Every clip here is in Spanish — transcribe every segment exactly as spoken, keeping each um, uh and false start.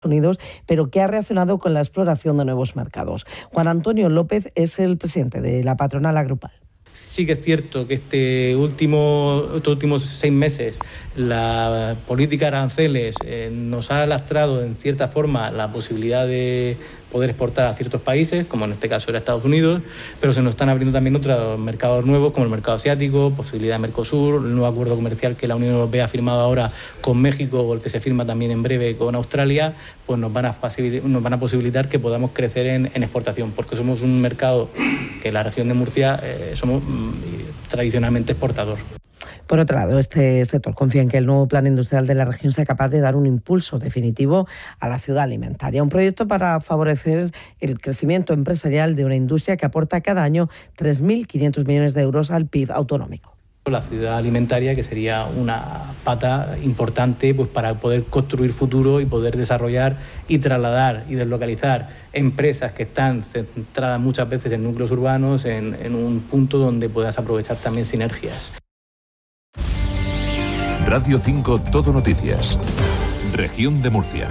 Unidos, pero que ha reaccionado con la exploración de nuevos mercados. Juan Antonio López es el presidente de la patronal agrupal. Sí que es cierto que este último, estos últimos seis meses la política de aranceles eh, nos ha lastrado en cierta forma la posibilidad de poder exportar a ciertos países, como en este caso era Estados Unidos, pero se nos están abriendo también otros mercados nuevos, como el mercado asiático, posibilidad de Mercosur, el nuevo acuerdo comercial que la Unión Europea ha firmado ahora con México o el que se firma también en breve con Australia, pues nos van a facilitar, nos van a posibilitar que podamos crecer en, en exportación, porque somos un mercado que en la región de Murcia eh, somos mm, tradicionalmente exportador. Por otro lado, este sector confía en que el nuevo plan industrial de la región sea capaz de dar un impulso definitivo a la ciudad alimentaria, un proyecto para favorecer el crecimiento empresarial de una industria que aporta cada año tres mil quinientos millones de euros al P I B autonómico. La ciudad alimentaria, que sería una pata importante pues, para poder construir futuro y poder desarrollar y trasladar y deslocalizar empresas que están centradas muchas veces en núcleos urbanos, en, en un punto donde puedas aprovechar también sinergias. Radio cinco Todo Noticias. Región de Murcia.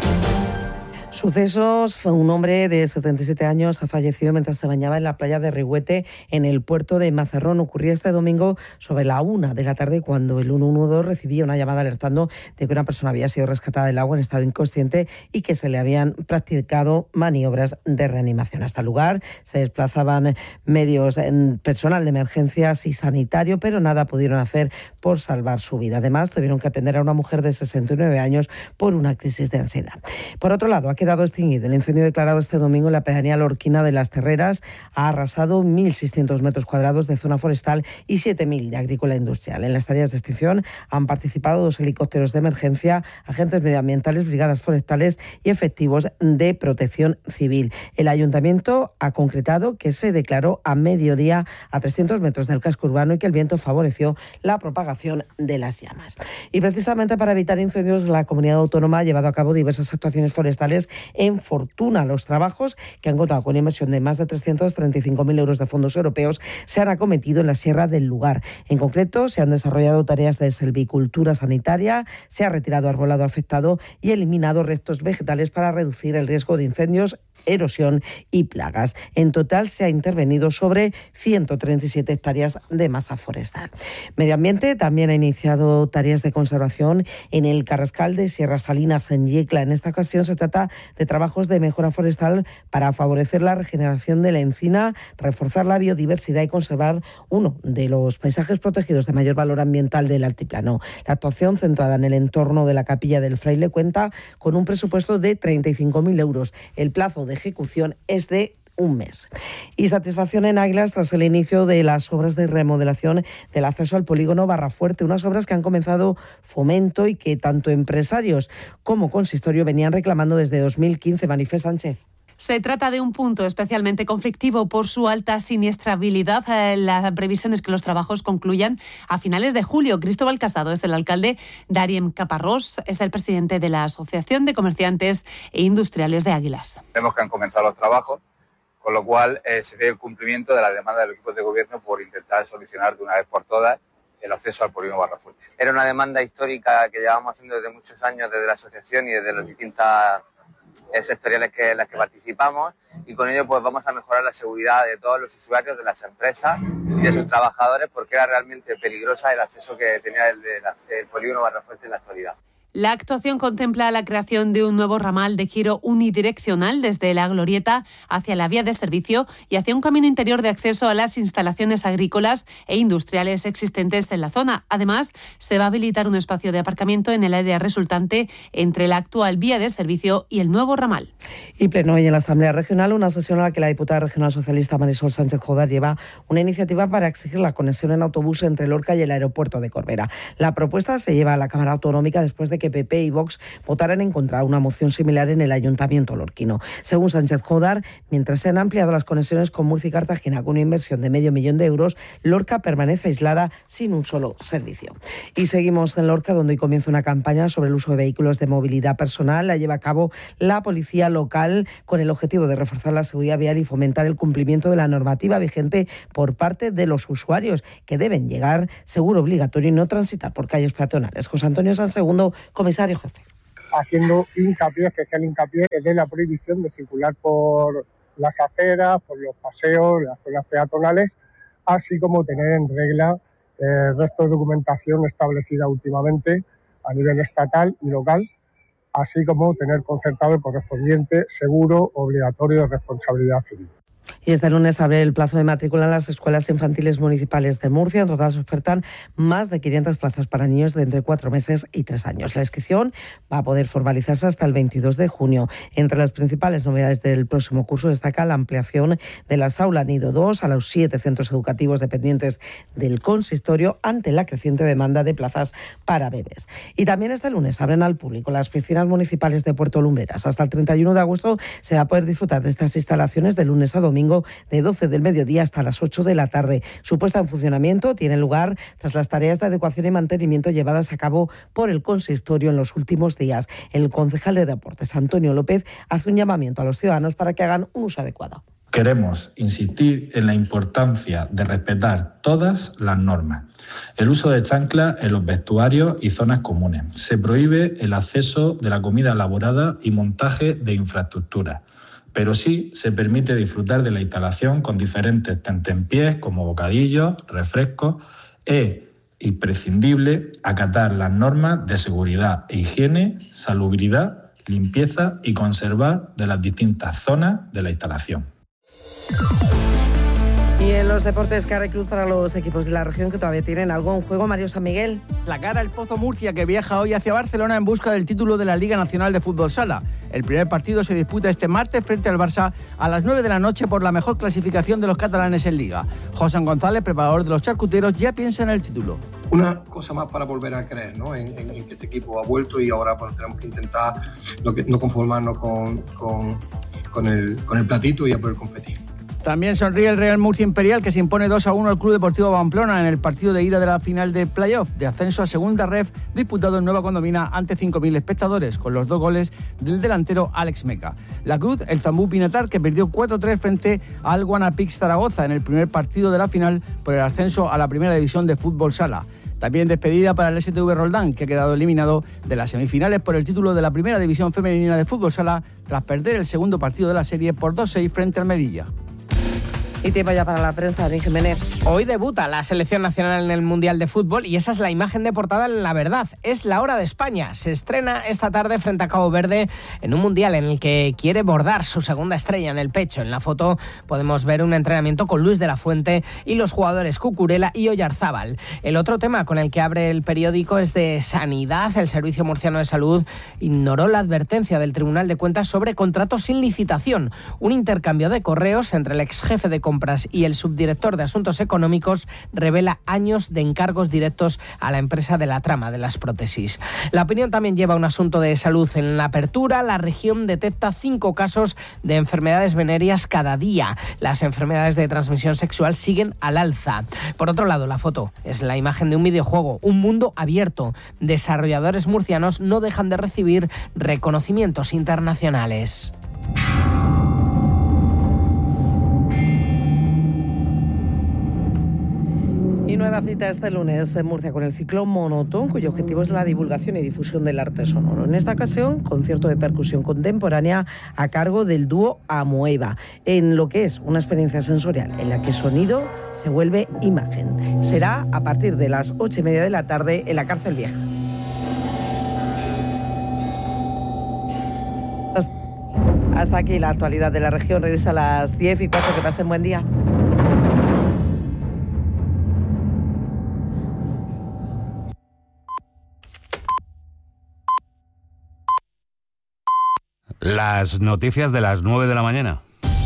Sucesos. Fue un hombre de setenta y siete años, ha fallecido mientras se bañaba en la playa de Rigüete, en el puerto de Mazarrón. Ocurría este domingo sobre la una de la tarde, cuando el ciento doce recibía una llamada alertando de que una persona había sido rescatada del agua en estado inconsciente y que se le habían practicado maniobras de reanimación. Hasta el lugar se desplazaban medios, personal de emergencias y sanitario, pero nada pudieron hacer por salvar su vida. Además, tuvieron que atender a una mujer de sesenta y nueve años por una crisis de ansiedad. Por otro lado, ha quedado extinguido el incendio declarado este domingo en la pedanía lorquina de Las Terreras. Ha arrasado mil seiscientos metros cuadrados de zona forestal y siete mil de agrícola industrial. En las tareas de extinción han participado dos helicópteros de emergencia, agentes medioambientales, brigadas forestales y efectivos de protección civil. El ayuntamiento ha concretado que se declaró a mediodía a trescientos metros del casco urbano y que el viento favoreció la propagación de las llamas. Y precisamente para evitar incendios, la comunidad autónoma ha llevado a cabo diversas actuaciones forestales en Fortuna. Los trabajos, que han contado con una inversión de más de trescientos treinta y cinco mil euros de fondos europeos, se han acometido en la sierra del Lugar. En concreto, se han desarrollado tareas de silvicultura sanitaria, se ha retirado arbolado afectado y eliminado restos vegetales para reducir el riesgo de incendios, erosión y plagas. En total se ha intervenido sobre ciento treinta y siete hectáreas de masa forestal. Medio Ambiente también ha iniciado tareas de conservación en el Carrascal de Sierra Salinas, en Yecla. En esta ocasión se trata de trabajos de mejora forestal para favorecer la regeneración de la encina, reforzar la biodiversidad y conservar uno de los paisajes protegidos de mayor valor ambiental del altiplano. La actuación, centrada en el entorno de la Capilla del Fraile, cuenta con un presupuesto de treinta y cinco mil euros. El plazo de ejecución es de un mes. Y satisfacción en Águilas tras el inicio de las obras de remodelación del acceso al polígono Barrafuerte, unas obras que han comenzado Fomento y que tanto empresarios como consistorio venían reclamando desde dos mil quince. Manifé Sánchez. Se trata de un punto especialmente conflictivo por su alta siniestrabilidad. La previsión es que los trabajos concluyan a finales de julio. Cristóbal Casado es el alcalde, Dariem Caparrós es el presidente de la Asociación de Comerciantes e Industriales de Águilas. Vemos que han comenzado los trabajos, con lo cual eh, se ve el cumplimiento de la demanda del equipo de gobierno por intentar solucionar de una vez por todas el acceso al polígono Barrafuerte. Era una demanda histórica que llevábamos haciendo desde muchos años desde la asociación y desde las distintas sectoriales que, en las que participamos, y con ello pues vamos a mejorar la seguridad de todos los usuarios, de las empresas y de sus trabajadores, porque era realmente peligrosa el acceso que tenía el, el, el polígono Barrafuerte en la actualidad. La actuación contempla la creación de un nuevo ramal de giro unidireccional desde la Glorieta hacia la vía de servicio y hacia un camino interior de acceso a las instalaciones agrícolas e industriales existentes en la zona. Además, se va a habilitar un espacio de aparcamiento en el área resultante entre la actual vía de servicio y el nuevo ramal. Y pleno hoy en la Asamblea Regional, una sesión a la que la diputada regional socialista Marisol Sánchez Jodar lleva una iniciativa para exigir la conexión en autobús entre Lorca y el aeropuerto de Corbera. La propuesta se lleva a la Cámara Autonómica después de que P P y Vox votaran en contra de una moción similar en el Ayuntamiento lorquino. Según Sánchez Jodar, mientras se han ampliado las conexiones con Murcia y Cartagena con una inversión de medio millón de euros, Lorca permanece aislada sin un solo servicio. Y seguimos en Lorca, donde hoy comienza una campaña sobre el uso de vehículos de movilidad personal. La lleva a cabo la policía local con el objetivo de reforzar la seguridad vial y fomentar el cumplimiento de la normativa vigente por parte de los usuarios, que deben llegar seguro obligatorio y no transitar por calles peatonales. José Antonio Sansegundo, comisario jefe. haciendo hincapié, especial hincapié, de la prohibición de circular por las aceras, por los paseos, las zonas peatonales, así como tener en regla el resto de documentación establecida últimamente a nivel estatal y local, así como tener concertado el correspondiente seguro obligatorio de responsabilidad civil. Y este lunes abre el plazo de matrícula en las escuelas infantiles municipales de Murcia. En total se ofertan más de quinientas plazas para niños de entre cuatro meses y tres años. La inscripción va a poder formalizarse hasta el veintidós de junio. Entre las principales novedades del próximo curso destaca la ampliación de las aulas Nido dos a los siete centros educativos dependientes del consistorio ante la creciente demanda de plazas para bebés. Y también este lunes abren al público las piscinas municipales de Puerto Lumbreras. Hasta el treinta y uno de agosto se va a poder disfrutar de estas instalaciones de lunes a domingo de doce del mediodía hasta las ocho de la tarde. Su puesta en funcionamiento tiene lugar tras las tareas de adecuación y mantenimiento llevadas a cabo por el consistorio en los últimos días. El concejal de Deportes, Antonio López, hace un llamamiento a los ciudadanos para que hagan un uso adecuado. Queremos insistir en la importancia de respetar todas las normas. El uso de chanclas en los vestuarios y zonas comunes. Se prohíbe el acceso de la comida elaborada y montaje de infraestructuras. Pero sí se permite disfrutar de la instalación con diferentes tentempiés como bocadillos, refrescos. Es imprescindible acatar las normas de seguridad e higiene, salubridad, limpieza y conservar de las distintas zonas de la instalación. Y en los deportes, Carre Cruz para los equipos de la región que todavía tienen algo en juego. Mario San Miguel. La cara el Pozo Murcia, que viaja hoy hacia Barcelona en busca del título de la Liga Nacional de Fútbol Sala. El primer partido se disputa este martes frente al Barça a las nueve de la noche por la mejor clasificación de los catalanes en Liga. José González, preparador de los charcuteros, ya piensa en el título. Una cosa más para volver a creer, ¿no? en, en, en que este equipo ha vuelto y ahora bueno, tenemos que intentar no, no conformarnos con, con, con, el, con el platito y a por el confeti. También sonríe el Real Murcia Imperial, que se impone dos a uno al Club Deportivo Pamplona en el partido de ida de la final de playoff de ascenso a segunda ref disputado en Nueva Condomina ante cinco mil espectadores, con los dos goles del delantero Alex Meca. La Cruz, el Zambú Pinatar, que perdió cuatro tres frente al Guanapix Zaragoza en el primer partido de la final por el ascenso a la primera división de fútbol sala. También despedida para el S T V Roldán, que ha quedado eliminado de las semifinales por el título de la primera división femenina de fútbol sala tras perder el segundo partido de la serie por dos seis frente al Melilla. Y tiempo ya para la prensa, Adrián Jiménez. Hoy debuta la selección nacional en el Mundial de Fútbol y esa es la imagen de portada en La Verdad. Es la hora de España. Se estrena esta tarde frente a Cabo Verde en un Mundial en el que quiere bordar su segunda estrella en el pecho. En la foto podemos ver un entrenamiento con Luis de la Fuente y los jugadores Cucurella y Oyarzábal. El otro tema con el que abre el periódico es de sanidad. El Servicio Murciano de Salud ignoró la advertencia del Tribunal de Cuentas sobre contratos sin licitación. Un intercambio de correos entre el ex jefe de compras y el subdirector de Asuntos Económicos revela años de encargos directos a la empresa de la trama de las prótesis. La Opinión también lleva un asunto de salud. En la apertura, la región detecta cinco casos de enfermedades venéreas cada día. Las enfermedades de transmisión sexual siguen al alza. Por otro lado, la foto es la imagen de un videojuego, un mundo abierto. Desarrolladores murcianos no dejan de recibir reconocimientos internacionales. Y nueva cita este lunes en Murcia con el ciclo Monotón, cuyo objetivo es la divulgación y difusión del arte sonoro. En esta ocasión, concierto de percusión contemporánea a cargo del dúo Amoeba, en lo que es una experiencia sensorial en la que sonido se vuelve imagen. Será a partir de las ocho y media de la tarde en la Cárcel Vieja. Hasta aquí la actualidad de la región. Regresa a las diez y cuatro. Que pasen buen día. Las noticias de las nueve de la mañana.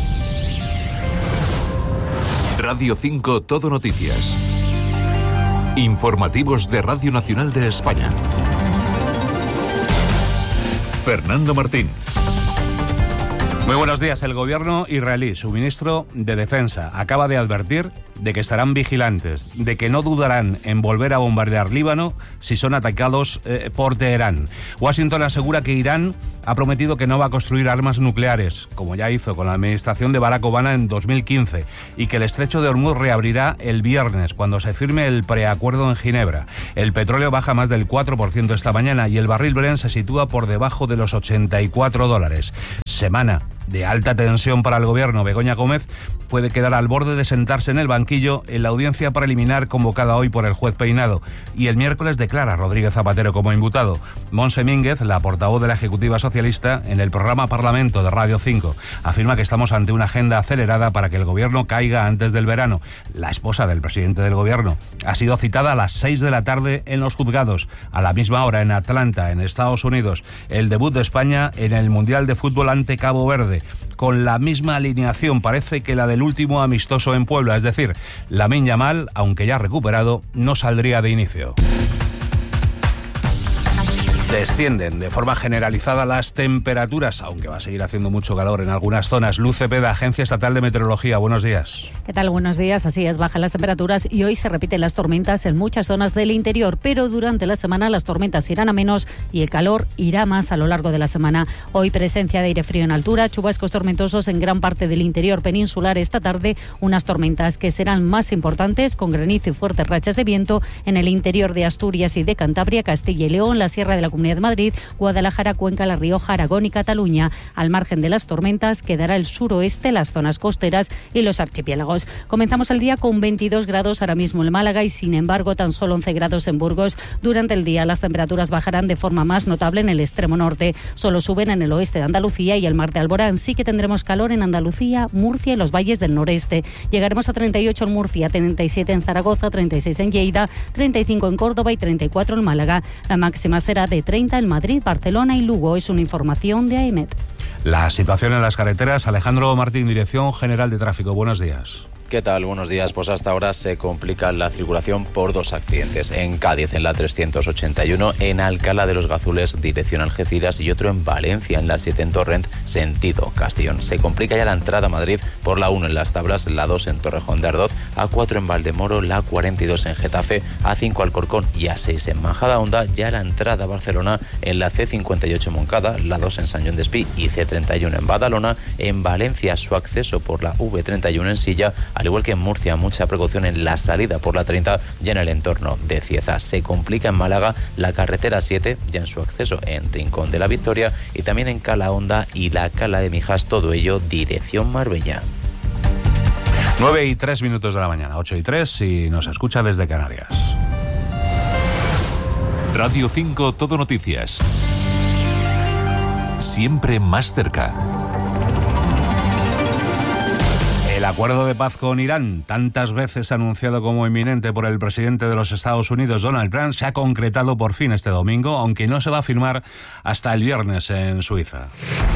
Radio cinco Todo Noticias. Informativos de Radio Nacional de España. Fernando Martín. Muy Muy buenos días. El gobierno israelí, su ministro de Defensa, acaba de advertir de que estarán vigilantes, de que no dudarán en volver a bombardear Líbano si son atacados eh, por Teherán. Washington asegura que Irán ha prometido que no va a construir armas nucleares, como ya hizo con la administración de Barack Obama en dos mil quince, y que el estrecho de Hormuz reabrirá el viernes, cuando se firme el preacuerdo en Ginebra. El petróleo baja más del cuatro por ciento esta mañana y el barril Brent se sitúa por debajo de los ochenta y cuatro dólares. Semana de alta tensión para el gobierno. Begoña Gómez puede quedar al borde de sentarse en el banquillo en la audiencia preliminar convocada hoy por el juez Peinado. Y el miércoles declara Rodríguez Zapatero como imputado. Montse Mínguez, la portavoz de la Ejecutiva Socialista, en el programa Parlamento de Radio cinco, afirma que estamos ante una agenda acelerada para que el gobierno caiga antes del verano. La esposa del presidente del gobierno ha sido citada a las seis de la tarde en los juzgados, a la misma hora en Atlanta, en Estados Unidos. El debut de España en el Mundial de Fútbol ante Cabo Verde, con la misma alineación, parece que la del último amistoso en Puebla, es decir, Lamine Yamal, aunque ya recuperado, no saldría de inicio. Descienden de forma generalizada las temperaturas, aunque va a seguir haciendo mucho calor en algunas zonas. Luz Cepeda, Agencia Estatal de Meteorología, buenos días. ¿Qué tal? Buenos días. Así es, bajan las temperaturas y hoy se repiten las tormentas en muchas zonas del interior, pero durante la semana las tormentas irán a menos y el calor irá más a lo largo de la semana. Hoy presencia de aire frío en altura, chubascos tormentosos en gran parte del interior peninsular. Esta tarde unas tormentas que serán más importantes, con granizo y fuertes rachas de viento en el interior de Asturias y de Cantabria, Castilla y León, la Sierra de la Comunidad de Madrid, Guadalajara, Cuenca, La Rioja, Aragón y Cataluña. Al margen de las tormentas quedará el suroeste, las zonas costeras y los archipiélagos. Comenzamos el día con veintidós grados ahora mismo en Málaga y sin embargo tan solo once grados en Burgos. Durante el día las temperaturas bajarán de forma más notable en el extremo norte. Solo suben en el oeste de Andalucía y el mar de Alborán. Sí que tendremos calor en Andalucía, Murcia y los valles del noreste. Llegaremos a treinta y ocho en Murcia, treinta y siete en Zaragoza, treinta y seis en Lleida, treinta y cinco en Córdoba y treinta y cuatro en Málaga. La máxima será de treinta en Madrid, Barcelona y Lugo. Es una información de AEMET. La situación en las carreteras. Alejandro Martín, Dirección General de Tráfico. Buenos días. ¿Qué tal? Buenos días. Pues hasta ahora se complica la circulación por dos accidentes. En Cádiz, en la trescientos ochenta y uno, en Alcalá de los Gazules, dirección Algeciras, y otro en Valencia, en la siete en Torrent, sentido Castellón. Se complica ya la entrada a Madrid por la uno en Las Tablas, la dos en Torrejón de Ardoz, A cuatro en Valdemoro, la cuarenta y dos en Getafe, A cinco Alcorcón y A seis en Majadahonda. Ya la entrada a Barcelona en la ce cincuenta y ocho en Moncada, la dos en San Joan Despí y ce treinta y uno en Badalona. En Valencia, su acceso por la ve treinta y uno en Silla, al igual que en Murcia, mucha precaución en la salida por la treinta ya en el entorno de Cieza. Se complica en Málaga la carretera siete, ya en su acceso en Rincón de la Victoria, y también en Calahonda y la Cala de Mijas, todo ello dirección Marbella. nueve y tres minutos de la mañana, ocho y tres, y nos escucha desde Canarias. Radio cinco Todo Noticias. Siempre más cerca. El acuerdo de paz con Irán, tantas veces anunciado como inminente por el presidente de los Estados Unidos, Donald Trump, se ha concretado por fin este domingo, aunque no se va a firmar hasta el viernes en Suiza.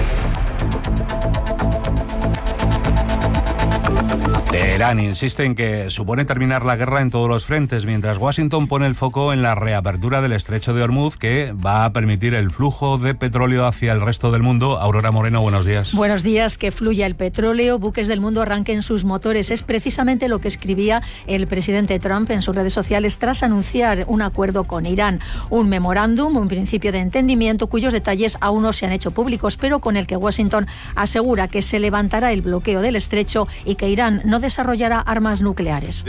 Teherán insiste en que supone terminar la guerra en todos los frentes, mientras Washington pone el foco en la reapertura del estrecho de Hormuz, que va a permitir el flujo de petróleo hacia el resto del mundo. Aurora Moreno, buenos días. Buenos días. Que fluya el petróleo, buques del mundo arranquen sus motores. Es precisamente lo que escribía el presidente Trump en sus redes sociales tras anunciar un acuerdo con Irán. Un memorándum, un principio de entendimiento cuyos detalles aún no se han hecho públicos, pero con el que Washington asegura que se levantará el bloqueo del estrecho y que Irán no desarrollará armas nucleares.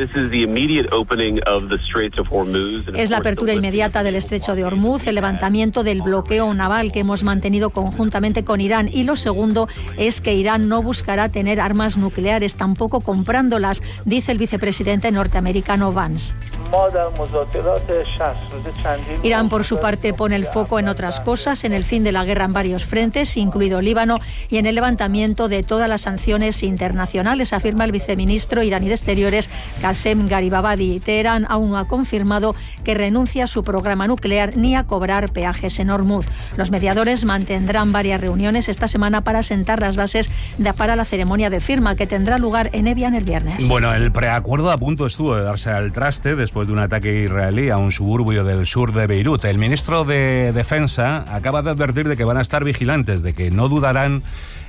Es la apertura inmediata del estrecho de Hormuz, el levantamiento del bloqueo naval que hemos mantenido conjuntamente con Irán, y lo segundo es que Irán no buscará tener armas nucleares, tampoco comprándolas, dice el vicepresidente norteamericano Vance. Irán, por su parte, pone el foco en otras cosas, en el fin de la guerra en varios frentes, incluido Líbano, y en el levantamiento de todas las sanciones internacionales, afirma el viceministro iraní de Exteriores, Qasem Garibabadi. Teherán aún no ha confirmado que renuncia a su programa nuclear ni a cobrar peajes en Hormuz. Los mediadores mantendrán varias reuniones esta semana para sentar las bases de, para la ceremonia de firma que tendrá lugar en Evian el viernes. Bueno, el preacuerdo a punto estuvo de darse al traste después de un ataque israelí a un suburbio del sur de Beirut. El ministro de Defensa acaba de advertir de que van a estar vigilantes, de que no dudarán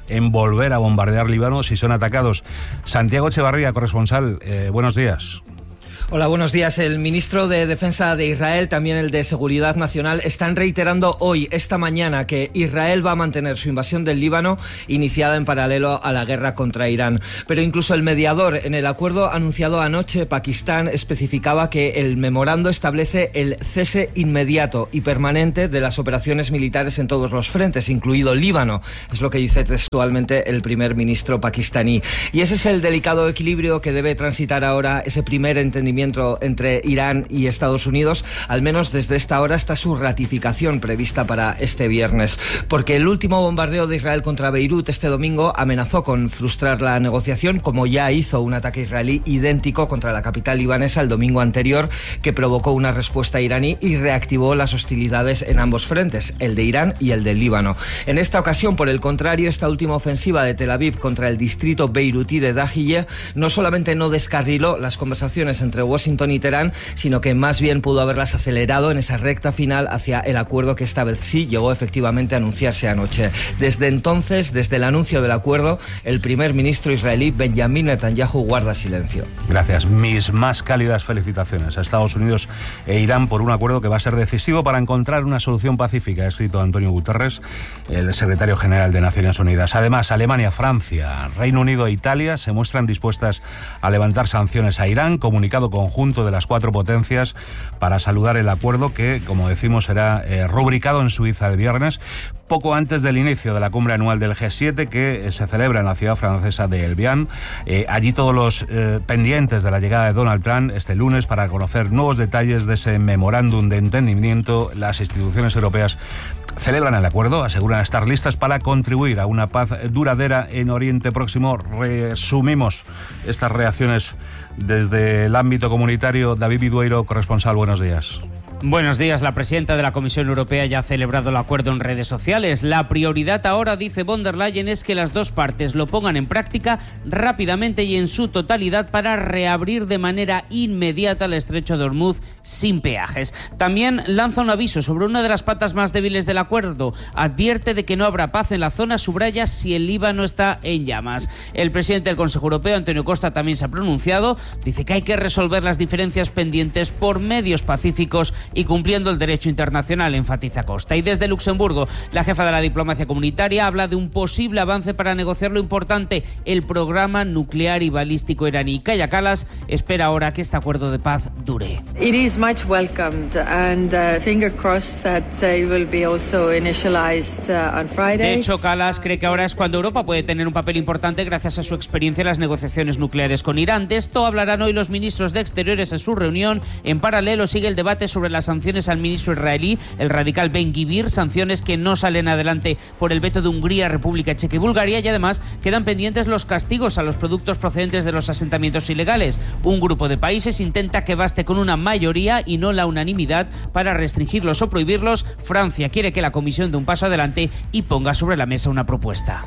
en volver a bombardear Líbano si son atacados. Santiago Echevarría, corresponsal, eh, buenos días. Hola, buenos días. El ministro de Defensa de Israel, también el de Seguridad Nacional, están reiterando hoy, esta mañana, que Israel va a mantener su invasión del Líbano iniciada en paralelo a la guerra contra Irán. Pero incluso el mediador en el acuerdo anunciado anoche, Pakistán, especificaba que el memorando establece el cese inmediato y permanente de las operaciones militares en todos los frentes, incluido Líbano. Es lo que dice textualmente el primer ministro pakistaní. Y ese es el delicado equilibrio que debe transitar ahora ese primer entendimiento entre Irán y Estados Unidos. Al menos desde esta hora está su ratificación prevista para este viernes, porque el último bombardeo de Israel contra Beirut este domingo amenazó con frustrar la negociación, como ya hizo un ataque israelí idéntico contra la capital libanesa el domingo anterior, que provocó una respuesta iraní y reactivó las hostilidades en ambos frentes, el de Irán y el del Líbano. En esta ocasión, por el contrario, esta última ofensiva de Tel Aviv contra el distrito beirutí de Dahiyeh no solamente no descarriló las conversaciones entre Washington y Teherán, sino que más bien pudo haberlas acelerado en esa recta final hacia el acuerdo que esta vez sí llegó efectivamente a anunciarse anoche. Desde entonces, desde el anuncio del acuerdo, el primer ministro israelí Benjamin Netanyahu guarda silencio. Gracias. Mis más cálidas felicitaciones a Estados Unidos e Irán por un acuerdo que va a ser decisivo para encontrar una solución pacífica, ha escrito Antonio Guterres, el secretario general de Naciones Unidas. Además, Alemania, Francia, Reino Unido e Italia se muestran dispuestas a levantar sanciones a Irán, comunicado conjunto de las cuatro potencias para saludar el acuerdo que, como decimos, será eh, rubricado en Suiza el viernes, poco antes del inicio de la cumbre anual del G siete que eh, se celebra en la ciudad francesa de Elvián. Eh, allí todos los eh, pendientes de la llegada de Donald Trump este lunes para conocer nuevos detalles de ese memorándum de entendimiento. Las instituciones europeas celebran el acuerdo, aseguran estar listas para contribuir a una paz duradera en Oriente Próximo. Resumimos estas reacciones desde el ámbito comunitario. David Vidueiro, corresponsal, buenos días. Buenos días. La presidenta de la Comisión Europea ya ha celebrado el acuerdo en redes sociales. La prioridad ahora, dice von der Leyen, es que las dos partes lo pongan en práctica rápidamente y en su totalidad para reabrir de manera inmediata el estrecho de Hormuz sin peajes. También lanza un aviso sobre una de las patas más débiles del acuerdo. Advierte de que no habrá paz en la zona, subraya si el Líbano está en llamas. El presidente del Consejo Europeo, Antonio Costa, también se ha pronunciado. Dice que hay que resolver las diferencias pendientes por medios pacíficos y cumpliendo el derecho internacional, enfatiza Costa. Y desde Luxemburgo, la jefa de la diplomacia comunitaria habla de un posible avance para negociar lo importante, el programa nuclear y balístico iraní. Kaja Kallas espera ahora que este acuerdo de paz dure. It is much welcomed and uh, finger crossed that it will be also initialized uh, on Friday. De hecho, Kallas cree que ahora es cuando Europa puede tener un papel importante gracias a su experiencia en las negociaciones nucleares con Irán. De esto hablarán hoy los ministros de Exteriores en su reunión. En paralelo sigue el debate sobre las sanciones al ministro israelí, el radical Ben Gvir, sanciones que no salen adelante por el veto de Hungría, República Checa y Bulgaria, y además quedan pendientes los castigos a los productos procedentes de los asentamientos ilegales. Un grupo de países intenta que baste con una mayoría y no la unanimidad para restringirlos o prohibirlos. Francia quiere que la Comisión dé un paso adelante y ponga sobre la mesa una propuesta.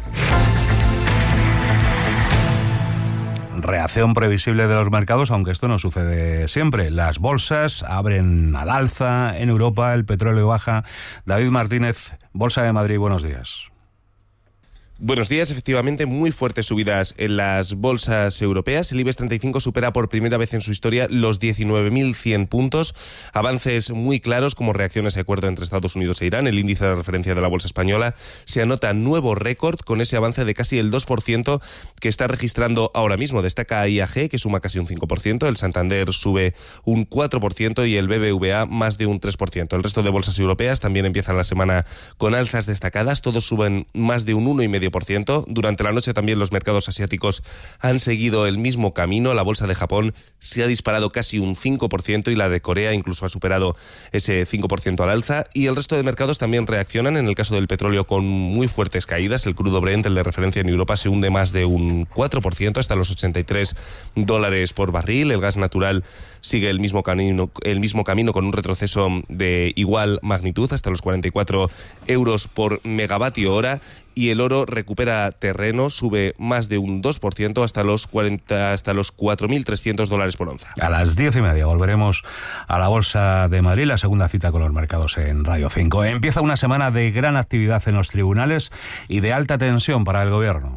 Reacción previsible de los mercados, aunque esto no sucede siempre. Las bolsas abren al alza en Europa, el petróleo baja. David Martínez, Bolsa de Madrid, buenos días. Buenos días. Efectivamente, muy fuertes subidas en las bolsas europeas. El IBEX treinta y cinco supera por primera vez en su historia los diecinueve mil cien puntos. Avances muy claros como reacciones a acuerdo entre Estados Unidos e Irán. El índice de referencia de la bolsa española se anota nuevo récord con ese avance de casi el dos por ciento que está registrando ahora mismo. Destaca I A G, que suma casi un cinco por ciento. El Santander sube un cuatro por ciento y el B B V A más de un tres por ciento. El resto de bolsas europeas también empiezan la semana con alzas destacadas. Todos suben más de un uno coma cinco por ciento. Durante la noche también los mercados asiáticos han seguido el mismo camino. La bolsa de Japón se ha disparado casi un cinco por ciento y la de Corea incluso ha superado ese cinco por ciento al alza. Y el resto de mercados también reaccionan. En el caso del petróleo, con muy fuertes caídas. El crudo Brent, el de referencia en Europa, se hunde más de un cuatro por ciento hasta los ochenta y tres dólares por barril. El gas natural sigue el mismo camino, el mismo camino con un retroceso de igual magnitud hasta los cuarenta y cuatro euros por megavatio hora. y el oro recupera terreno, sube más de un dos por ciento hasta los cuarenta, hasta los cuatro mil trescientos dólares por onza. A las diez y media volveremos a la Bolsa de Madrid, la segunda cita con los mercados en Radio cinco. Empieza una semana de gran actividad en los tribunales y de alta tensión para el Gobierno,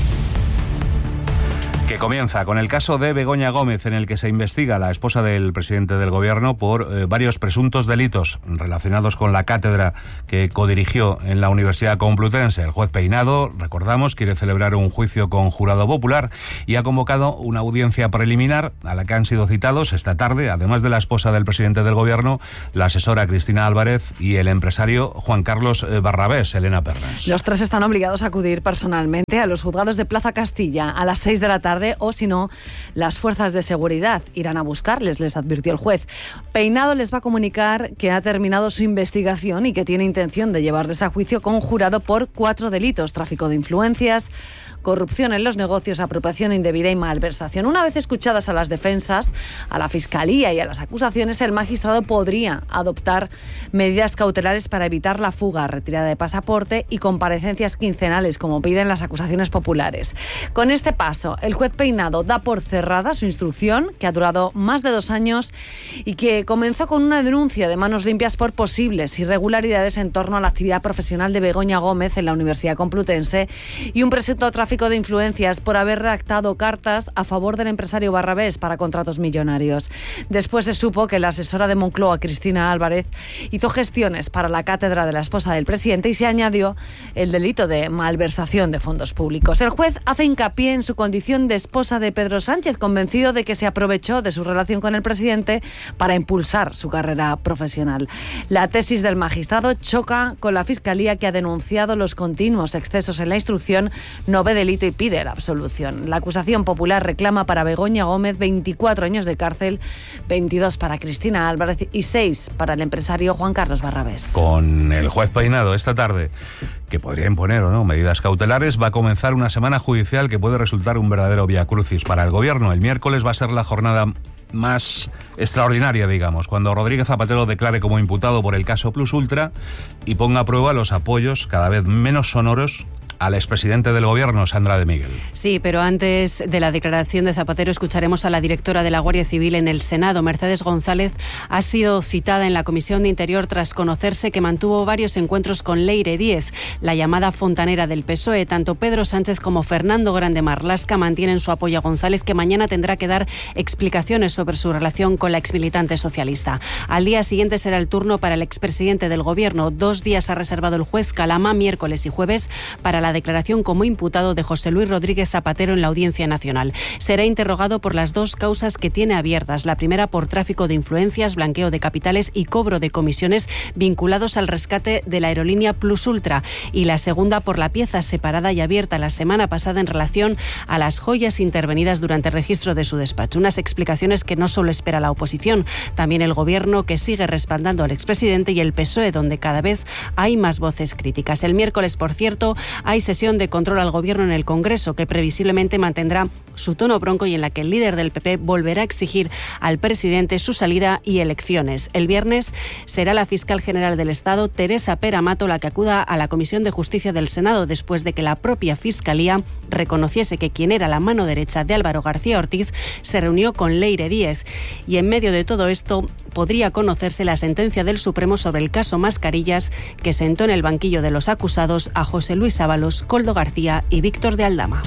que comienza con el caso de Begoña Gómez, en el que se investiga a la esposa del presidente del Gobierno por eh, varios presuntos delitos relacionados con la cátedra que codirigió en la Universidad Complutense. El juez Peinado, recordamos, quiere celebrar un juicio con jurado popular y ha convocado una audiencia preliminar a la que han sido citados esta tarde, además de la esposa del presidente del Gobierno, la asesora Cristina Álvarez y el empresario Juan Carlos Barrabés. Elena Pernas. Los tres están obligados a acudir personalmente a los juzgados de Plaza Castilla a las seis de la tarde, o si no, las fuerzas de seguridad irán a buscarles, les advirtió el juez. Peinado les va a comunicar que ha terminado su investigación y que tiene intención de llevarles a juicio con jurado por cuatro delitos: tráfico de influencias, corrupción en los negocios, apropiación indebida y malversación. Una vez escuchadas a las defensas, a la Fiscalía y a las acusaciones, el magistrado podría adoptar medidas cautelares para evitar la fuga, retirada de pasaporte y comparecencias quincenales, como piden las acusaciones populares. Con este paso, el juez Peinado da por cerrada su instrucción, que ha durado más de dos años y que comenzó con una denuncia de manos limpias por posibles irregularidades en torno a la actividad profesional de Begoña Gómez en la Universidad Complutense y un presunto tráfico de influencias por haber redactado cartas a favor del empresario Barrabés para contratos millonarios. Después se supo que la asesora de Moncloa, Cristina Álvarez, hizo gestiones para la cátedra de la esposa del presidente y se añadió el delito de malversación de fondos públicos. El juez hace hincapié en su condición de esposa de Pedro Sánchez, convencido de que se aprovechó de su relación con el presidente para impulsar su carrera profesional. La tesis del magistrado choca con la Fiscalía, que ha denunciado los continuos excesos en la instrucción, no ve delito y pide la absolución. La acusación popular reclama para Begoña Gómez veinticuatro años de cárcel, veintidós para Cristina Álvarez y seis para el empresario Juan Carlos Barrabés. Con el juez Peinado esta tarde, que podría imponer o no medidas cautelares, va a comenzar una semana judicial que puede resultar un verdadero viacrucis para el Gobierno. El miércoles va a ser la jornada más extraordinaria, digamos, cuando Rodríguez Zapatero declare como imputado por el caso Plus Ultra y ponga a prueba los apoyos cada vez menos sonoros al expresidente del Gobierno, Sandra de Miguel. Sí, pero antes de la declaración de Zapatero escucharemos a la directora de la Guardia Civil en el Senado. Mercedes González ha sido citada en la Comisión de Interior tras conocerse que mantuvo varios encuentros con Leire Díez, la llamada fontanera del P S O E. Tanto Pedro Sánchez como Fernando Grande Marlaska mantienen su apoyo a González, que mañana tendrá que dar explicaciones sobre su relación con la exmilitante socialista. Al día siguiente será el turno para el expresidente del Gobierno. Dos días ha reservado el juez Calama, miércoles y jueves, para la declaración como imputado de José Luis Rodríguez Zapatero en la Audiencia Nacional. Será interrogado por las dos causas que tiene abiertas. La primera por tráfico de influencias, blanqueo de capitales y cobro de comisiones vinculados al rescate de la aerolínea Plus Ultra. Y la segunda por la pieza separada y abierta la semana pasada en relación a las joyas intervenidas durante el registro de su despacho. Unas explicaciones que no solo espera la oposición, también el Gobierno, que sigue respaldando al expresidente, y el P S O E, donde cada vez hay más voces críticas. El miércoles, por cierto, hay sesión de control al Gobierno en el Congreso, que previsiblemente mantendrá su tono bronco y en la que el líder del P P volverá a exigir al presidente su salida y elecciones. El viernes será la fiscal general del Estado, Teresa Pera Mato, la que acuda a la Comisión de Justicia del Senado, después de que la propia Fiscalía reconociese que quien era la mano derecha de Álvaro García Ortiz se reunió con Leire Díez. Y en medio de todo esto podría conocerse la sentencia del Supremo sobre el caso Mascarillas, que sentó en el banquillo de los acusados a José Luis Ábalos, Koldo García y Víctor de Aldama.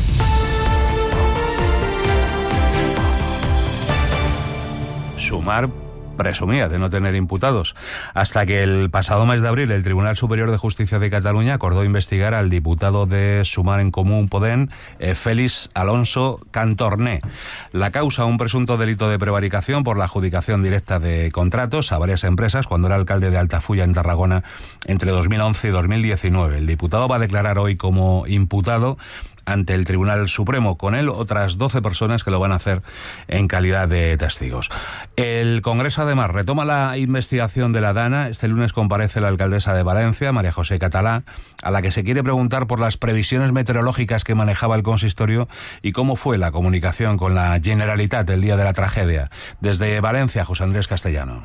Sumar presumía de no tener imputados, hasta que el pasado mes de abril el Tribunal Superior de Justicia de Cataluña acordó investigar al diputado de Sumar en Comú Podem, eh, Félix Alonso Cantorné. La causa, un presunto delito de prevaricación por la adjudicación directa de contratos a varias empresas cuando era alcalde de Altafulla, en Tarragona, entre dos mil once y dos mil diecinueve. El diputado va a declarar hoy como imputado ante el Tribunal Supremo. Con él otras doce personas que lo van a hacer en calidad de testigos. El Congreso además retoma la investigación de la DANA. Este lunes comparece la alcaldesa de Valencia, María José Catalá, a la que se quiere preguntar por las previsiones meteorológicas que manejaba el consistorio y cómo fue la comunicación con la Generalitat el día de la tragedia. Desde Valencia, José Andrés Castellano.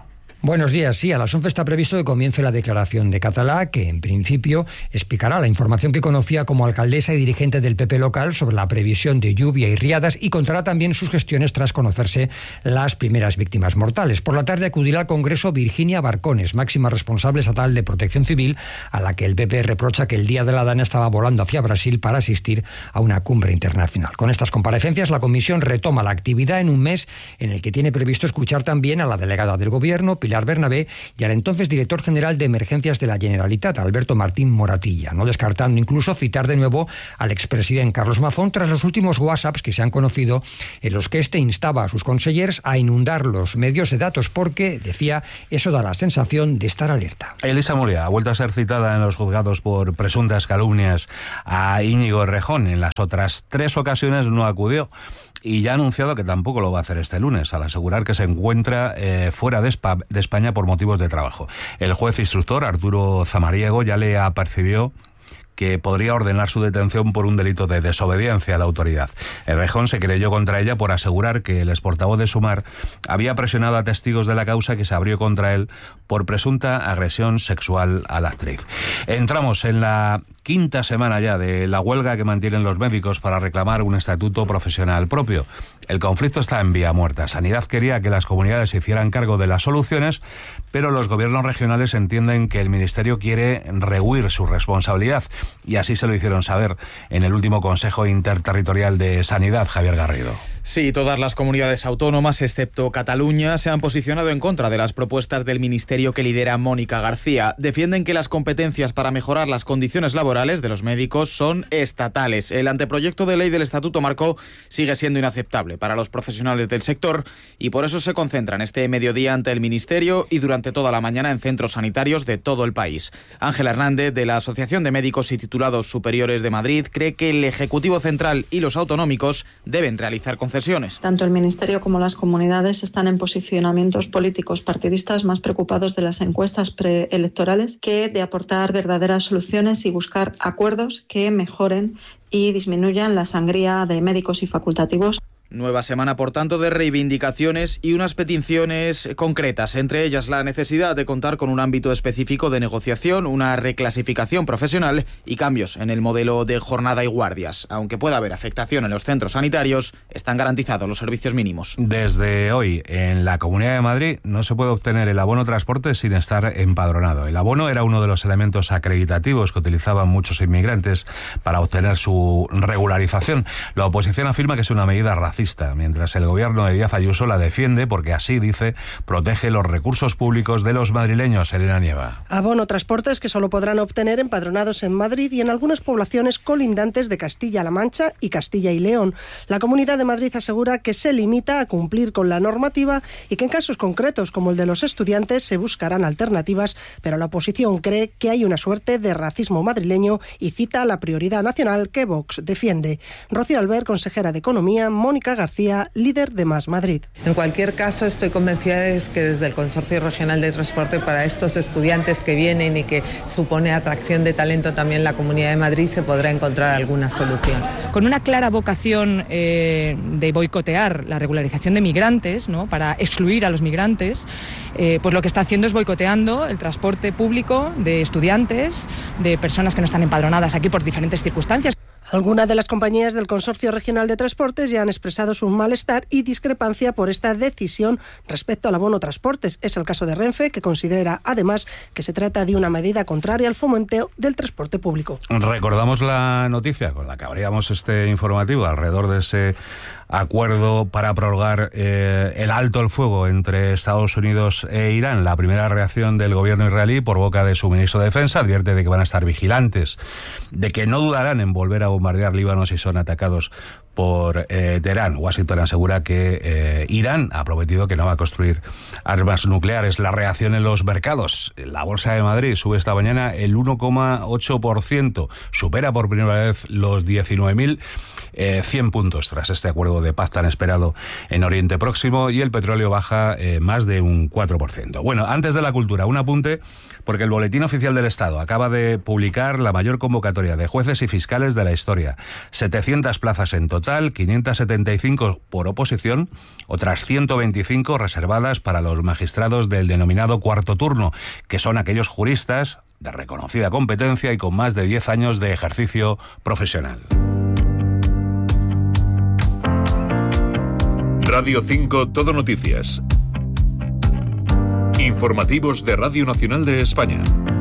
Buenos días. Sí, a las once está previsto que comience la declaración de Català, que en principio explicará la información que conocía como alcaldesa y dirigente del P P local sobre la previsión de lluvia y riadas, y contará también sus gestiones tras conocerse las primeras víctimas mortales. Por la tarde acudirá al Congreso Virginia Barcones, máxima responsable estatal de Protección Civil, a la que el P P reprocha que el día de la Dana estaba volando hacia Brasil para asistir a una cumbre internacional. Con estas comparecencias, la Comisión retoma la actividad en un mes en el que tiene previsto escuchar también a la delegada del Gobierno, Pilar Bernabé, y al entonces director general de Emergencias de la Generalitat, Alberto Martín Moratilla, no descartando incluso citar de nuevo al expresidente Carlos Mazón tras los últimos WhatsApps que se han conocido, en los que este instaba a sus consellers a inundar los medios de datos porque, decía, eso da la sensación de estar alerta. Elisa Moria ha vuelto a ser citada en los juzgados por presuntas calumnias a Íñigo Errejón. En las otras tres ocasiones no acudió y ya ha anunciado que tampoco lo va a hacer este lunes, al asegurar que se encuentra eh, fuera de, Spa, de España por motivos de trabajo. El juez instructor, Arturo Zamariego, ya le apercibió que podría ordenar su detención por un delito de desobediencia a la autoridad. Errejón se creyó contra ella por asegurar que el exportavoz de Sumar había presionado a testigos de la causa que se abrió contra él por presunta agresión sexual a la actriz. Entramos en la quinta semana ya de la huelga que mantienen los médicos para reclamar un estatuto profesional propio. El conflicto está en vía muerta. Sanidad quería que las comunidades se hicieran cargo de las soluciones, pero los gobiernos regionales entienden que el Ministerio quiere rehuir su responsabilidad. Y así se lo hicieron saber en el último Consejo Interterritorial de Sanidad, Javier Garrido. Sí, todas las comunidades autónomas, excepto Cataluña, se han posicionado en contra de las propuestas del ministerio que lidera Mónica García. Defienden que las competencias para mejorar las condiciones laborales de los médicos son estatales. El anteproyecto de ley del Estatuto Marco sigue siendo inaceptable para los profesionales del sector y por eso se concentran este mediodía ante el ministerio y durante toda la mañana en centros sanitarios de todo el país. Ángela Hernández, de la Asociación de Médicos y Titulados Superiores de Madrid, cree que el Ejecutivo Central y los autonómicos deben realizar concesiones. Tanto el Ministerio como las comunidades están en posicionamientos políticos partidistas más preocupados de las encuestas preelectorales que de aportar verdaderas soluciones y buscar acuerdos que mejoren y disminuyan la sangría de médicos y facultativos. Nueva semana, por tanto, de reivindicaciones y unas peticiones concretas, entre ellas la necesidad de contar con un ámbito específico de negociación, una reclasificación profesional y cambios en el modelo de jornada y guardias. Aunque pueda haber afectación en los centros sanitarios, están garantizados los servicios mínimos. Desde hoy, en la Comunidad de Madrid, no se puede obtener el abono transporte sin estar empadronado. El abono era uno de los elementos acreditativos que utilizaban muchos inmigrantes para obtener su regularización. La oposición afirma que es una medida racista, mientras el gobierno de Díaz Ayuso la defiende porque así, dice, protege los recursos públicos de los madrileños. Elena Nieva. Abono transportes que solo podrán obtener empadronados en Madrid y en algunas poblaciones colindantes de Castilla-La Mancha y Castilla y León. La Comunidad de Madrid asegura que se limita a cumplir con la normativa y que en casos concretos como el de los estudiantes se buscarán alternativas, pero la oposición cree que hay una suerte de racismo madrileño y cita la prioridad nacional que Vox defiende. Rocío Albert, consejera de Economía, Mónica García, líder de Más Madrid. En cualquier caso, estoy convencida de que desde el Consorcio Regional de Transporte para estos estudiantes que vienen y que supone atracción de talento también en la Comunidad de Madrid se podrá encontrar alguna solución. Con una clara vocación eh, de boicotear la regularización de migrantes, ¿no?, para excluir a los migrantes, eh, pues lo que está haciendo es boicoteando el transporte público de estudiantes, de personas que no están empadronadas aquí por diferentes circunstancias. Algunas de las compañías del Consorcio Regional de Transportes ya han expresado su malestar y discrepancia por esta decisión respecto al abono transportes. Es el caso de Renfe, que considera además que se trata de una medida contraria al fomento del transporte público. Recordamos la noticia con la que abríamos este informativo alrededor de ese acuerdo para prorrogar eh, el alto el fuego entre Estados Unidos e Irán. La primera reacción del gobierno israelí, por boca de su ministro de Defensa, advierte de que van a estar vigilantes, de que no dudarán en volver a bombardear Líbano si son atacados por eh, Teherán. Washington asegura que eh, Irán ha prometido que no va a construir armas nucleares. La reacción en los mercados. La Bolsa de Madrid sube esta mañana el uno coma ocho por ciento. Supera por primera vez los diecinueve mil cien puntos tras este acuerdo de paz tan esperado en Oriente Próximo, y el petróleo baja eh, más de un cuatro por ciento. Bueno, antes de la cultura, un apunte, porque el Boletín Oficial del Estado acaba de publicar la mayor convocatoria de jueces y fiscales de la historia convocatoria. setecientas plazas en total, quinientas setenta y cinco por oposición, otras ciento veinticinco reservadas para los magistrados del denominado cuarto turno, que son aquellos juristas de reconocida competencia y con más de diez años de ejercicio profesional. Radio cinco Todo Noticias. Informativos de Radio Nacional de España.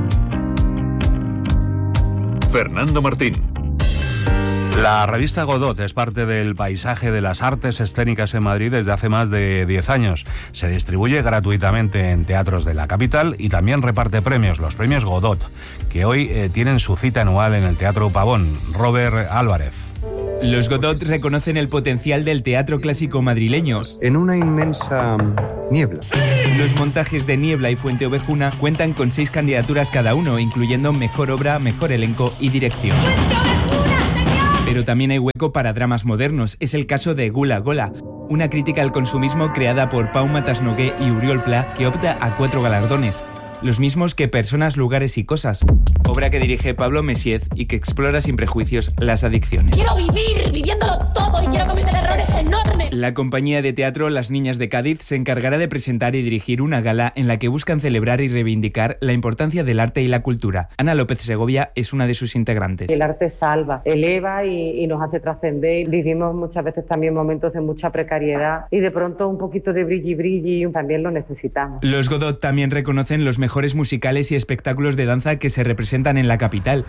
Fernando Martín. La revista Godot es parte del paisaje de las artes escénicas en Madrid desde hace más de diez años. Se distribuye gratuitamente en teatros de la capital y también reparte premios, los premios Godot, que hoy eh, tienen su cita anual en el Teatro Pavón. Robert Álvarez. Los Godot reconocen el potencial del teatro clásico madrileño en una inmensa niebla. Los montajes de Niebla y Fuente Ovejuna cuentan con seis candidaturas cada uno, incluyendo mejor obra, mejor elenco y dirección. Pero también hay hueco para dramas modernos. Es el caso de Gula Gola, una crítica al consumismo creada por Pau Matasnogué y Uriol Pla, que opta a cuatro galardones, los mismos que Personas, Lugares y Cosas, obra que dirige Pablo Messiez y que explora sin prejuicios las adicciones. Quiero vivir viviéndolo todo y quiero cometer errores enormes. La compañía de teatro Las Niñas de Cádiz se encargará de presentar y dirigir una gala en la que buscan celebrar y reivindicar la importancia del arte y la cultura. Ana López Segovia es una de sus integrantes. El arte salva, eleva y, y nos hace trascender. Vivimos muchas veces también momentos de mucha precariedad y de pronto un poquito de brilli brilli también lo necesitamos. Los Godot también reconocen los mejores mejores musicales y espectáculos de danza que se representan en la capital.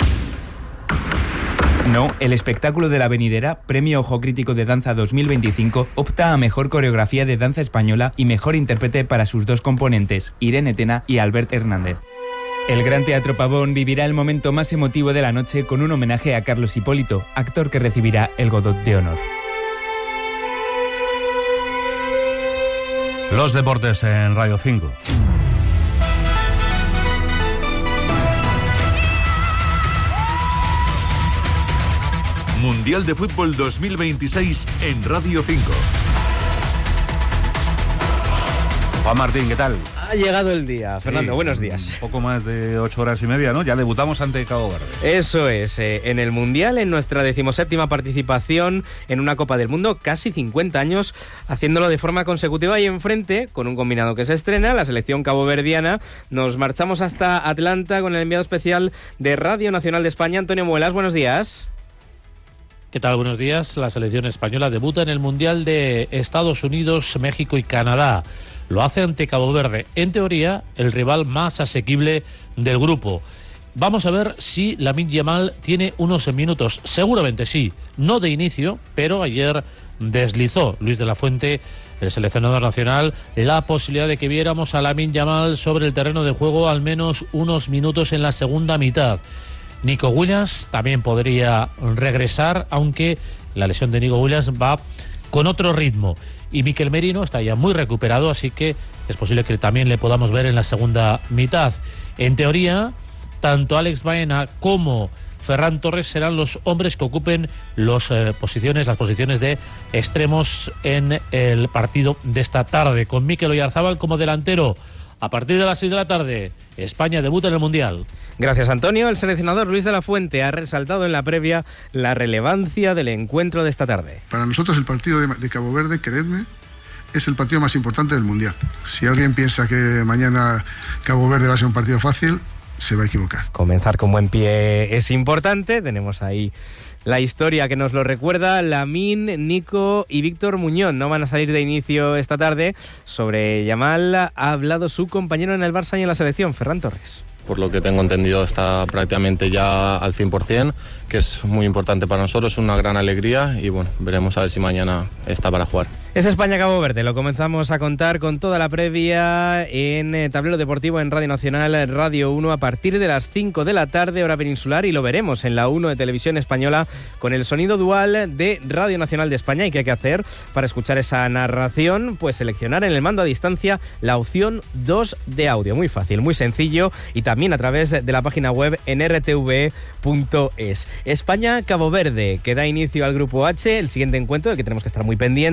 No, el espectáculo de la Venidera, Premio Ojo Crítico de Danza dos mil veinticinco, opta a Mejor Coreografía de Danza Española y Mejor Intérprete para sus dos componentes, Irene Tena y Albert Hernández. El Gran Teatro Pavón vivirá el momento más emotivo de la noche con un homenaje a Carlos Hipólito, actor que recibirá el Godot de Honor. Los deportes en Radio cinco. Mundial de Fútbol dos mil veintiséis en Radio cinco. Juan Martín, ¿qué tal? Ha llegado el día. Sí, Fernando, buenos días. Un poco más de ocho horas y media, ¿no? Ya debutamos ante Cabo Verde. Eso es, eh, en el Mundial, en nuestra decimoséptima participación en una Copa del Mundo, casi cincuenta años, haciéndolo de forma consecutiva y enfrente, con un combinado que se estrena, la selección caboverdiana. Nos marchamos hasta Atlanta con el enviado especial de Radio Nacional de España, Antonio Muelas. Buenos días. ¿Qué tal? Buenos días. La selección española debuta en el Mundial de Estados Unidos, México y Canadá. Lo hace ante Cabo Verde, en teoría el rival más asequible del grupo. Vamos a ver si Lamine Yamal tiene unos minutos. Seguramente sí, no de inicio, pero ayer deslizó Luis de la Fuente, el seleccionador nacional, la posibilidad de que viéramos a Lamine Yamal sobre el terreno de juego al menos unos minutos en la segunda mitad. Nico Williams también podría regresar, aunque la lesión de Nico Williams va con otro ritmo. Y Mikel Merino está ya muy recuperado, así que es posible que también le podamos ver en la segunda mitad. En teoría, tanto Alex Baena como Ferran Torres serán los hombres que ocupen los, eh, posiciones, las posiciones de extremos en el partido de esta tarde, con Mikel Oyarzábal como delantero. A partir de las seis de la tarde, España debuta en el Mundial. Gracias, Antonio. El seleccionador Luis de la Fuente ha resaltado en la previa la relevancia del encuentro de esta tarde. Para nosotros el partido de, de Cabo Verde, creedme, es el partido más importante del Mundial. Si alguien piensa que mañana Cabo Verde va a ser un partido fácil, se va a equivocar. Comenzar con buen pie es importante. Tenemos ahí la historia que nos lo recuerda. Lamine, Nico y Víctor Muñoz no van a salir de inicio esta tarde. Sobre Yamal ha hablado su compañero en el Barça y en la selección, Ferran Torres. Por lo que tengo entendido está prácticamente ya al cien por ciento, que es muy importante para nosotros, una gran alegría y bueno, veremos a ver si mañana está para jugar. Es España-Cabo Verde, lo comenzamos a contar con toda la previa en eh, Tablero Deportivo en Radio Nacional, Radio uno, a partir de las cinco de la tarde, hora peninsular, y lo veremos en la uno de Televisión Española con el sonido dual de Radio Nacional de España. ¿Y qué hay que hacer para escuchar esa narración? Pues seleccionar en el mando a distancia la opción dos de audio, muy fácil, muy sencillo, y también a través de la página web en r t v punto es. España-Cabo Verde, que da inicio al Grupo H, el siguiente encuentro del que tenemos que estar muy pendientes.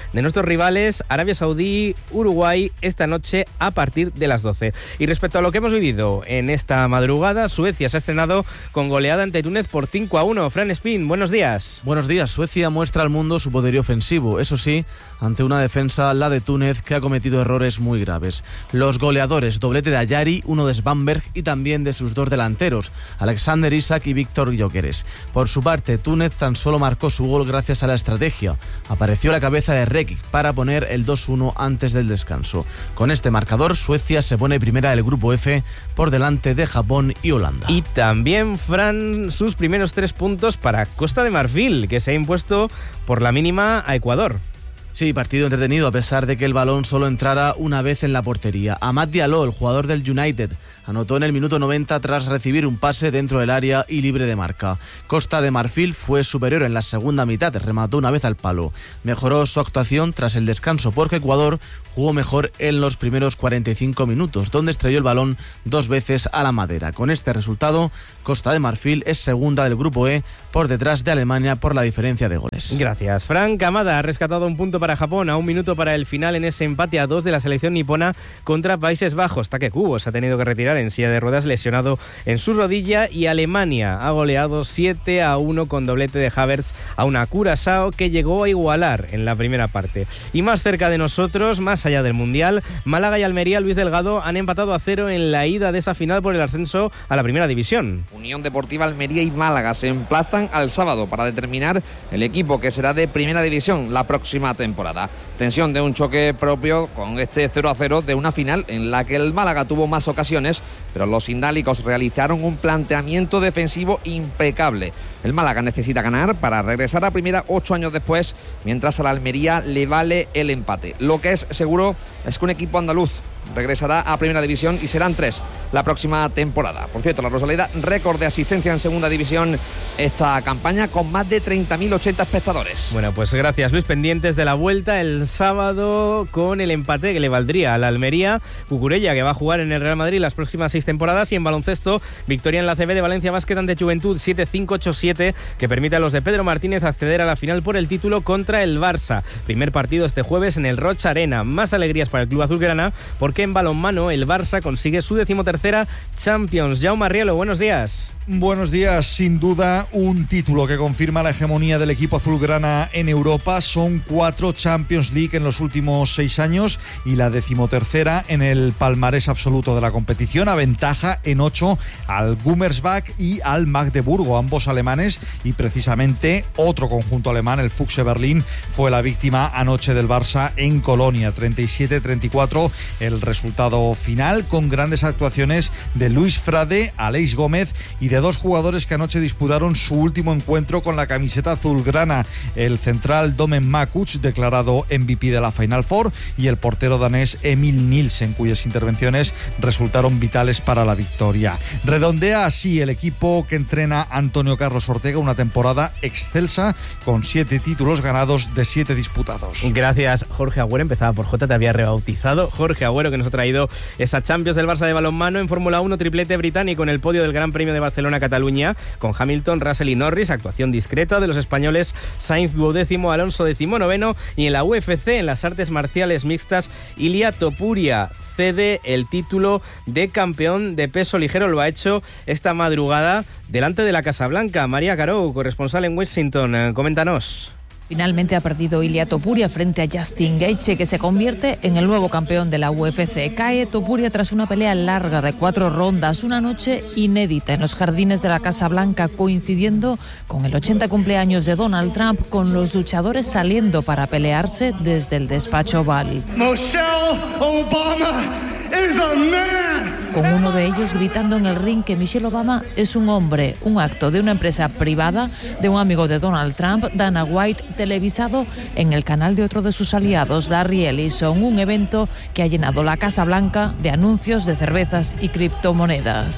de nuestros rivales Arabia Saudí, Uruguay, esta noche a partir de las doce. Y respecto a lo que hemos vivido en esta madrugada, Suecia se ha estrenado con goleada ante Túnez por cinco a uno. Fran Spin, buenos días. Buenos días. Suecia muestra al mundo su poderío ofensivo, eso sí, ante una defensa, la de Túnez, que ha cometido errores muy graves. Los goleadores, doblete de Ayari, uno de Svanberg y también de sus dos delanteros, Alexander Isak y Víctor Gyökeres. Por su parte, Túnez tan solo marcó su gol gracias a la estrategia. Apareció la cabeza de Rekic para poner el dos uno antes del descanso. Con este marcador, Suecia se pone primera del grupo F por delante de Japón y Holanda. Y también, Fran, sus primeros tres puntos para Costa de Marfil, que se ha impuesto por la mínima a Ecuador. Sí, partido entretenido a pesar de que el balón solo entrara una vez en la portería. Amad Diallo, el jugador del United, anotó en el minuto noventa tras recibir un pase dentro del área y libre de marca. Costa de Marfil fue superior en la segunda mitad, remató una vez al palo. Mejoró su actuación tras el descanso porque Ecuador jugó mejor en los primeros cuarenta y cinco minutos, donde estrelló el balón dos veces a la madera. Con este resultado, Costa de Marfil es segunda del grupo E por detrás de Alemania por la diferencia de goles. Gracias. Fran Kamada ha rescatado un punto para Japón a un minuto para el final en ese empate a dos de la selección nipona contra Países Bajos. Take Kubo se ha tenido que retirar en silla de ruedas lesionado en su rodilla y Alemania ha goleado siete a uno con doblete de Havertz a una Curazao que llegó a igualar en la primera parte. Y más cerca de nosotros, más allá del Mundial, Málaga y Almería, Luis Delgado, han empatado a cero en la ida de esa final por el ascenso a la primera división. Unión Deportiva Almería y Málaga se emplazan al sábado para determinar el equipo que será de primera división la próxima temporada. Tensión de un choque propio con este cero a cero de una final en la que el Málaga tuvo más ocasiones, pero los indálicos realizaron un planteamiento defensivo impecable. El Málaga necesita ganar para regresar a primera ocho años después, mientras a la Almería le vale el empate. Lo que es seguro es que un equipo andaluz regresará a primera división y serán tres la próxima temporada. Por cierto, la Rosaleda, récord de asistencia en segunda división esta campaña con más de treinta mil ochenta espectadores. Bueno, pues gracias Luis, pendientes de la vuelta el sábado con el empate que le valdría a la Almería. Cucurella, que va a jugar en el Real Madrid las próximas seis temporadas, y en baloncesto, victoria en la A C B de Valencia Basket ante Juventud siete cinco ocho siete, que permite a los de Pedro Martínez acceder a la final por el título contra el Barça. Primer partido este jueves en el Rocha Arena. Más alegrías para el club azulgrana porque en balonmano el Barça consigue su decimotercera Champions. Jaume Arrielo, buenos días. Buenos días. Sin duda un título que confirma la hegemonía del equipo azulgrana en Europa. Son cuatro Champions League en los últimos seis años y la decimotercera en el palmarés absoluto de la competición. Aventaja en ocho al Gummersbach y al Magdeburgo, ambos alemanes, y precisamente otro conjunto alemán, el Füchse Berlín, fue la víctima anoche del Barça en Colonia. treinta y siete treinta y cuatro el resultado final, con grandes actuaciones de Luis Frade, Aleix Gómez y de dos jugadores que anoche disputaron su último encuentro con la camiseta azulgrana: el central Domen Makuc, declarado M V P de la Final Four, y el portero danés Emil Nielsen, cuyas intervenciones resultaron vitales para la victoria. Redondea así el equipo que entrena Antonio Carlos Ortega una temporada excelsa, con siete títulos ganados de siete disputados. Gracias, Jorge Agüero. Empezaba por J, te había rebautizado. Jorge Agüero, que nos ha traído esa Champions del Barça de balonmano. En Fórmula uno, triplete británico en el podio del Gran Premio de Barcelona-Cataluña, con Hamilton, Russell y Norris. Actuación discreta de los españoles Sainz duodécimo, Alonso decimonoveno. Y en la U F C, en las artes marciales mixtas, Ilia Topuria cede el título de campeón de peso ligero. Lo ha hecho esta madrugada delante de la Casa Blanca. María Caro, corresponsal en Washington, coméntanos. Finalmente ha perdido Ilia Topuria frente a Justin Gaethje, que se convierte en el nuevo campeón de la U F C. Cae Topuria tras una pelea larga de cuatro rondas, una noche inédita en los jardines de la Casa Blanca, coincidiendo con el ochenta cumpleaños de Donald Trump, con los luchadores saliendo para pelearse desde el despacho Oval. Michelle Obama is a man. Con uno de ellos gritando en el ring que Michelle Obama es un hombre. Un acto de una empresa privada de un amigo de Donald Trump, Dana White, televisado en el canal de otro de sus aliados, Larry Ellison. Un evento que ha llenado la Casa Blanca de anuncios de cervezas y criptomonedas.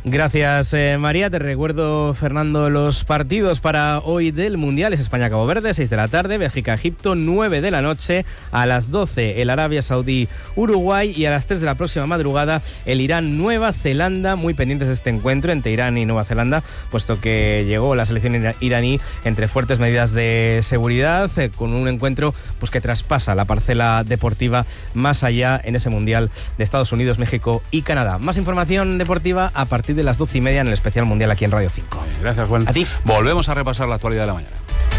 Gracias, eh, María. Te recuerdo, Fernando, los partidos para hoy del Mundial. Es España-Cabo Verde, seis de la tarde, Bélgica-Egipto, nueve de la noche, a las doce el Arabia Saudí-Uruguay y a las tres de la próxima madrugada el Irán-Nueva Zelanda. Muy pendientes de este encuentro entre Irán y Nueva Zelanda, puesto que llegó la selección iraní entre fuertes medidas de seguridad, eh, con un encuentro pues que traspasa la parcela deportiva más allá en ese Mundial de Estados Unidos, México y Canadá. Más información deportiva a partir de las doce y media en el especial mundial aquí en Radio cinco. Gracias, Juan. A ti. Volvemos a repasar la actualidad de la mañana.